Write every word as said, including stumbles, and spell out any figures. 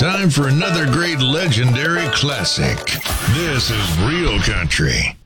time for another great legendary classic. This is Real Country.